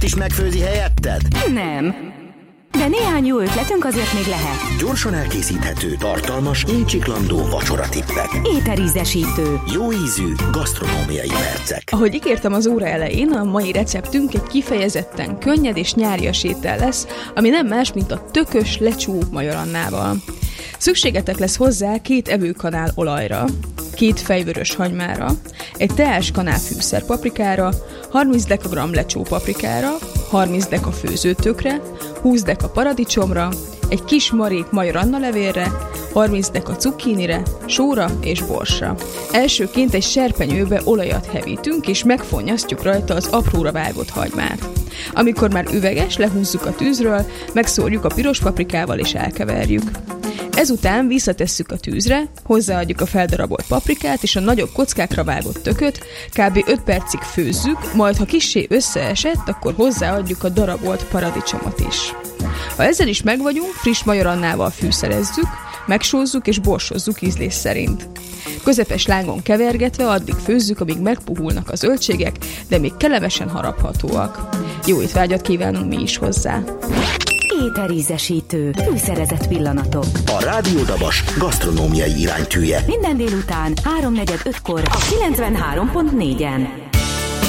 is megfőzi helyetted? Nem. De néhány jó ötletünk azért még lehet. Gyorsan elkészíthető, tartalmas, incsiklandó vacsoratippek. Éterízesítő. Jó ízű, gasztronómiai percek. Ahogy ígértem az óra elején, a mai receptünk egy kifejezetten könnyed és nyárias étel lesz, ami nem más, mint a tökös lecsó majorannával. Szükségetek lesz hozzá 2 evőkanál olajra, 2 fejvörös hagymára, egy teáskanál fűszerpaprikára, 30 dekagramm lecsó paprikára, 30 deka főzőtökre, 20 deka paradicsomra, egy kis marék majoranna levélre, 30 deka cukkinire, sóra és borsra. Elsőként egy serpenyőbe olajat hevítünk, és megfonnyasztjuk rajta az apróra vágott hagymát. Amikor már üveges, lehúzzuk a tűzről, megszórjuk a piros paprikával és elkeverjük. Ezután visszatesszük a tűzre, hozzáadjuk a feldarabolt paprikát és a nagyobb kockákra vágott tököt, kb. 5 percig főzzük, majd ha kissé összeesett, akkor hozzáadjuk a darabolt paradicsomot is. Ha ezzel is megvagyunk, friss majorannával fűszerezzük, megsózzuk és borsozzuk ízlés szerint. Közepes lángon kevergetve addig főzzük, amíg megpuhulnak a zöldségek, de még kellemesen haraphatóak. Jó étvágyat kívánunk mi is hozzá! Éterízesítő. Fűszerezett pillanatok. A Rádió Dabas gasztronómiai iránytűje. Minden délután 3:45-kor a 93.4-en.